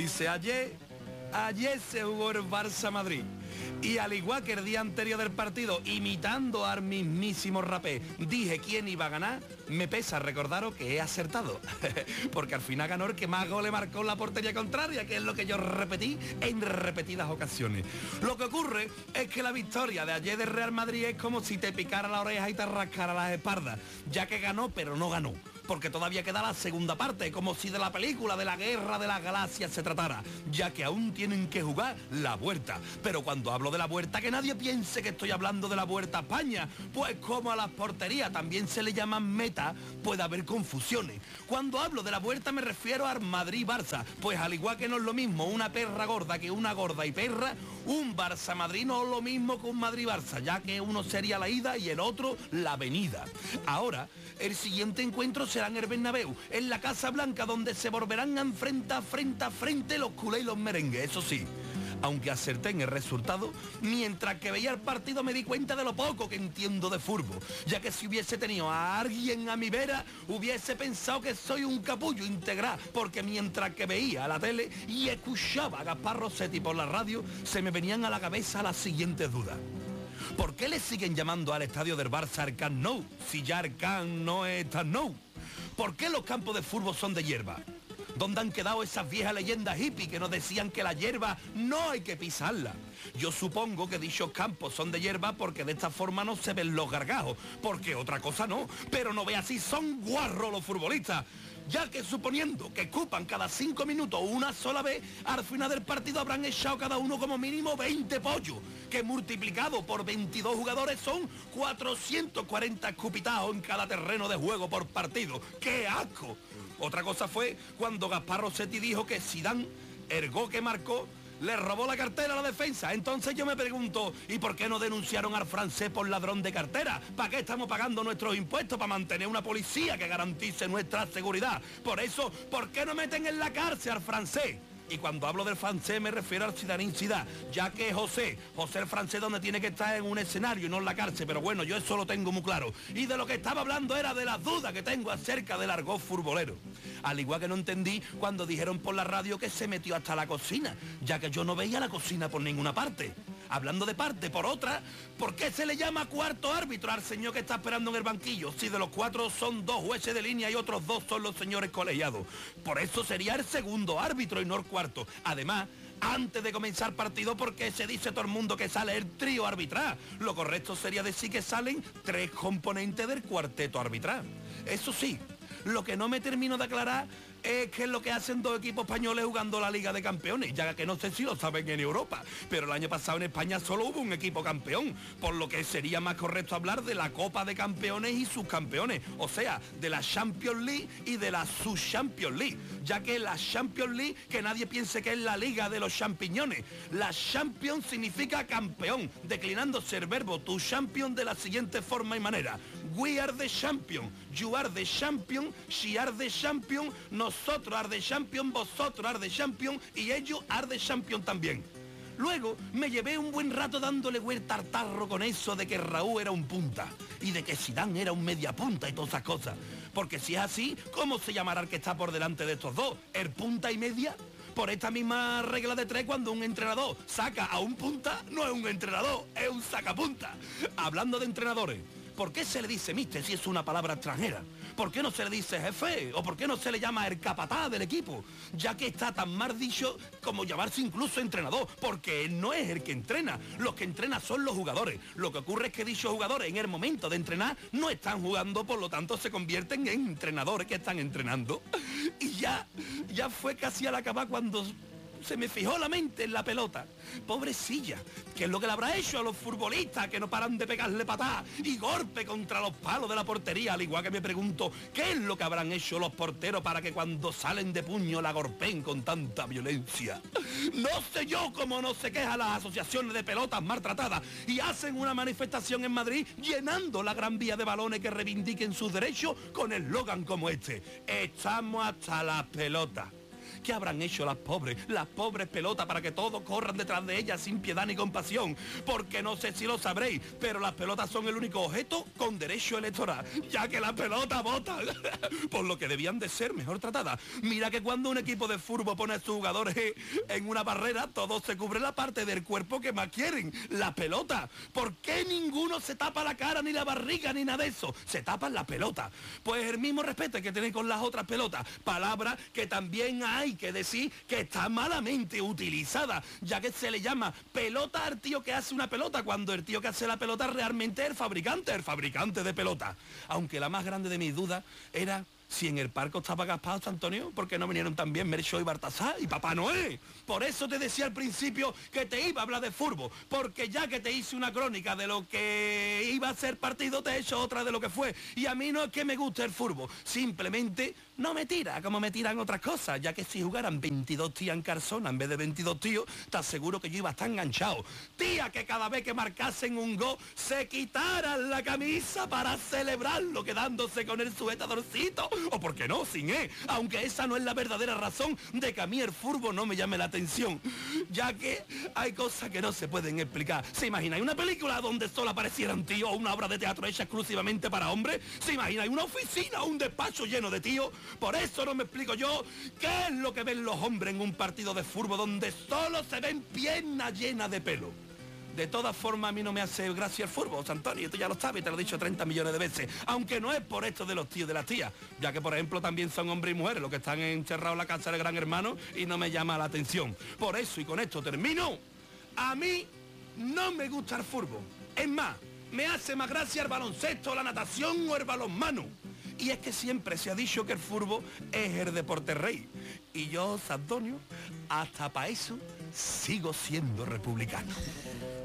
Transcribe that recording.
Dice, ayer se jugó el Barça-Madrid. Y al igual que el día anterior del partido, imitando al mismísimo Rapé, dije quién iba a ganar, me pesa recordaros que he acertado. Porque al final ganó el que más goles marcó en la portería contraria, que es lo que yo repetí en repetidas ocasiones. Lo que ocurre es que la victoria de ayer del Real Madrid es como si te picara la oreja y te rascara las espaldas, ya que ganó pero no ganó. Porque todavía queda la segunda parte, como si de la película de la Guerra de las Galaxias se tratara, ya que aún tienen que jugar la Vuelta. Pero cuando hablo de la Vuelta, que nadie piense que estoy hablando de la Vuelta a España, pues como a las porterías también se le llaman meta, puede haber confusiones. Cuando hablo de la Vuelta me refiero al Madrid-Barça, pues al igual que no es lo mismo una perra gorda que una gorda y perra, un Barça-Madrid no es lo mismo que un Madrid-Barça, ya que uno sería la ida y el otro la venida. Ahora, el siguiente encuentro será en el Bernabéu, en la Casa Blanca, donde se volverán a enfrentar frente a frente los culés y los merengues, eso sí. Aunque acerté en el resultado, mientras que veía el partido me di cuenta de lo poco que entiendo de fútbol, ya que si hubiese tenido a alguien a mi vera, hubiese pensado que soy un capullo integral, porque mientras que veía la tele y escuchaba a Gaspar Rossetti por la radio, se me venían a la cabeza las siguientes dudas. ¿Por qué le siguen llamando al estadio del Barça el Camp Nou, si ya el Camp no es Camp Nou? ¿Por qué los campos de fútbol son de hierba? ¿Dónde han quedado esas viejas leyendas hippie que nos decían que la hierba no hay que pisarla? Yo supongo que dichos campos son de hierba porque de esta forma no se ven los gargajos, porque otra cosa no. Pero no veas si son guarros los futbolistas, ya que suponiendo que ocupan cada 5 minutos una sola vez, al final del partido habrán echado cada uno como mínimo 20 pollos, que multiplicado por 22 jugadores son 440 escupitazos en cada terreno de juego por partido. ¡Qué asco! Otra cosa fue cuando Gaspar Rossetti dijo que Zidane, el gol que marcó, le robó la cartera a la defensa. Entonces yo me pregunto, ¿y por qué no denunciaron al francés por ladrón de cartera? ¿Para qué estamos pagando nuestros impuestos? Para mantener una policía que garantice nuestra seguridad. Por eso, ¿por qué no meten en la cárcel al francés? Y cuando hablo del francés me refiero al Zidanín Zidane, ya que José el francés donde tiene que estar en un escenario y no en la cárcel, pero bueno, yo eso lo tengo muy claro. Y de lo que estaba hablando era de las dudas que tengo acerca del argot futbolero. Al igual que no entendí cuando dijeron por la radio que se metió hasta la cocina, ya que yo no veía la cocina por ninguna parte. Hablando de parte, por otra, ¿por qué se le llama cuarto árbitro al señor que está esperando en el banquillo? Si de los 4 son 2 jueces de línea y otros 2 son los señores colegiados. Por eso sería el segundo árbitro y no el cuarto. Además, antes de comenzar partido, porque se dice todo el mundo que sale el trío arbitral. Lo correcto sería decir que salen 3 componentes del cuarteto arbitral. Eso sí, lo que no me termino de aclarar es que es lo que hacen 2 equipos españoles jugando la Liga de Campeones, ya que no sé si lo saben en Europa, pero el año pasado en España solo hubo un equipo campeón, por lo que sería más correcto hablar de la Copa de Campeones y sus campeones, o sea, de la Champions League y de la Sub-Champions League, ya que la Champions League, que nadie piense que es la Liga de los champiñones, la Champions significa campeón, declinándose el verbo to champion de la siguiente forma y manera: we are the champion, you are the champion, she are the champion, nosotros are the champion, vosotros are the champion y ellos are the champion también. Luego me llevé un buen rato dándole vuelta al tarro con eso de que Raúl era un punta y de que Zidane era un media punta y todas esas cosas. Porque si es así, ¿cómo se llamará el que está por delante de estos dos? ¿El punta y media? Por esta misma regla de 3, cuando un entrenador saca a un punta, no es un entrenador, es un sacapunta. Hablando de entrenadores, ¿por qué se le dice mister si es una palabra extranjera? ¿Por qué no se le dice jefe? ¿O por qué no se le llama el capataz del equipo? Ya que está tan mal dicho como llamarse incluso entrenador, porque él no es el que entrena. Los que entrenan son los jugadores. Lo que ocurre es que dichos jugadores en el momento de entrenar no están jugando, por lo tanto se convierten en entrenadores que están entrenando. Y ya fue casi al acabar cuando se me fijó la mente en la pelota. Pobrecilla, ¿qué es lo que le habrá hecho a los futbolistas que no paran de pegarle patadas y golpe contra los palos de la portería? Al igual que me pregunto, ¿qué es lo que habrán hecho los porteros para que cuando salen de puño la golpeen con tanta violencia? No sé yo cómo no se quejan las asociaciones de pelotas maltratadas y hacen una manifestación en Madrid llenando la Gran Vía de balones que reivindiquen sus derechos con eslogan como este: estamos hasta las pelotas. ¿Qué habrán hecho las pobres pelotas para que todos corran detrás de ellas sin piedad ni compasión? Porque no sé si lo sabréis, pero las pelotas son el único objeto con derecho electoral, ya que las pelotas votan, por lo que debían de ser mejor tratadas. Mira que cuando un equipo de fútbol pone a sus jugadores en una barrera, todos se cubren la parte del cuerpo que más quieren, la pelota. ¿Por qué ninguno se tapa la cara, ni la barriga, ni nada de eso? Se tapan la pelota. Pues el mismo respeto que tenéis con las otras pelotas, palabra que también hay que decir que está malamente utilizada, ya que se le llama pelota al tío que hace una pelota, cuando el tío que hace la pelota realmente es el fabricante de pelota. Aunque la más grande de mis dudas era si en el parque estaba Gaspar Antonio, porque no vinieron también Melchor y Baltasar y Papá Noel. Por eso te decía al principio que te iba a hablar de fútbol, porque ya que te hice una crónica de lo que iba a ser partido, te he hecho otra de lo que fue. Y a mí no es que me guste el fútbol, simplemente no me tira como me tiran otras cosas, ya que si jugaran 22 tías en Carzona en vez de 22 tíos, te aseguro que yo iba a estar enganchado. Tía, que cada vez que marcasen un gol se quitaran la camisa para celebrarlo, quedándose con el sujetadorcito, o por qué no, sin aunque esa no es la verdadera razón de que a mí el fútbol no me llame la atención, ya que hay cosas que no se pueden explicar. ¿Se imagináis una película donde solo aparecieran tíos, o una obra de teatro hecha exclusivamente para hombres? ¿Se imagináis una oficina o un despacho lleno de tíos? Por eso no me explico yo qué es lo que ven los hombres en un partido de fútbol donde solo se ven piernas llenas de pelo. De todas formas, a mí no me hace gracia el fútbol, Antonio, tú ya lo sabes, te lo he dicho 30 millones de veces, aunque no es por esto de los tíos y de las tías, ya que por ejemplo también son hombres y mujeres los que están encerrados en la casa del Gran Hermano y no me llama la atención. Por eso, y con esto termino, a mí no me gusta el fútbol. Es más, me hace más gracia el baloncesto, la natación o el balonmano. Y es que siempre se ha dicho que el fútbol es el deporte rey. Y yo, Antonio, hasta para eso sigo siendo republicano.